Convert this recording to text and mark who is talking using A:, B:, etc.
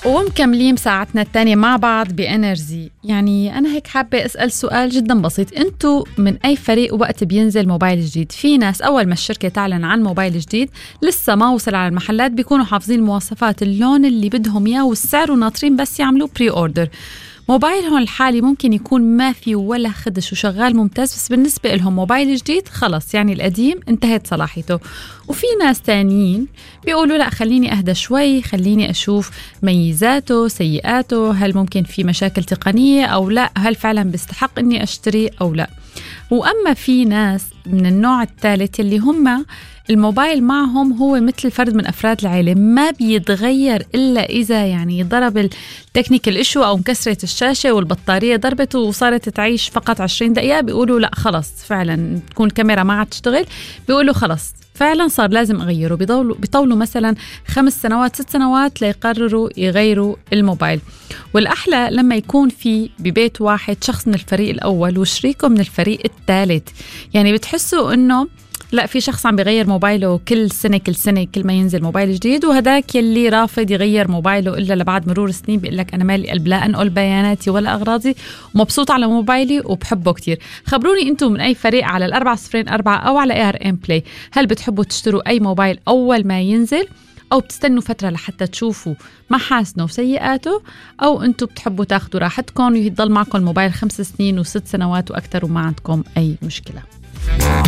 A: ومكملين ساعتنا الثانية مع بعض بإنرجي. يعني أنا هيك حابة أسأل سؤال جدا بسيط، أنتوا من أي فريق وقت بينزل موبايل جديد؟ في ناس أول ما الشركة تعلن عن موبايل جديد لسه ما وصل على المحلات بيكونوا حافظين مواصفات اللون اللي بدهم إياه والسعر وناطرين بس يعملوا بري أوردر. موبايلهم الحالي ممكن يكون ما في ولا خدش وشغال ممتاز، بس بالنسبة لهم موبايل جديد خلص يعني القديم انتهت صلاحيته. وفي ناس تانيين بيقولوا لا خليني أهدى شوي، خليني أشوف ميزاته سيئاته، هل ممكن في مشاكل تقنية أو لا، هل فعلا بيستحق أني أشتري أو لا. وأما في ناس من النوع الثالث اللي هم الموبايل معهم هو مثل فرد من أفراد العائلة، ما بيتغير إلا إذا يعني ضرب التكنيكال إيشو أو انكسرت الشاشة والبطارية ضربت وصارت تعيش فقط 20 دقيقة، بيقولوا لا خلص فعلا تكون الكاميرا ما عاد تشتغل، بيقولوا خلص فعلا صار لازم أغيره. بيطولوا مثلا 5 سنوات 6 سنوات ليقرروا يغيروا الموبايل. والأحلى لما يكون في ببيت واحد شخص من الفريق الأول وشريكه من الفريق الثالث، يعني بتحسوا إنه لا في شخص عم بيغير موبايله كل سنة كل ما ينزل موبايل جديد، وهداك يلي رافض يغير موبايله إلا لبعد مرور سنين بيقول لك أنا مالي قلب لا أنقل بياناتي ولا أغراضي ومبسوط على موبايلي وبحبه كتير. خبروني أنتم من أي فريق على 404 أو على ARM Play، هل بتحبوا تشتروا أي موبايل أول ما ينزل أو بتستنوا فترة لحتى تشوفوا محاسنه وسيئاته، أو أنتم بتحبوا تاخدوا راحتكم ويضل معكم الموبايل 5 سنين و6 سنوات وأكثر وما عندكم أي مشكلة؟